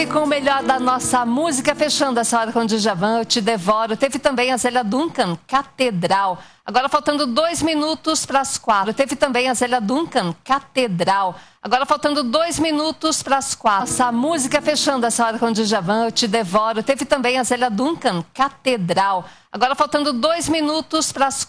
E com o melhor da nossa música, fechando essa hora com o Djavan, Eu Te Devoro. Teve também a Zélia Duncan, Catedral. Agora faltando 2 minutos para as 4. Teve também a Zélia Duncan, Catedral. Agora faltando 2 minutos para as 4. Essa música fechando essa hora com o Djavan, Eu Te Devoro. Teve também a Zélia Duncan, Catedral. Agora faltando 2 minutos para as 4.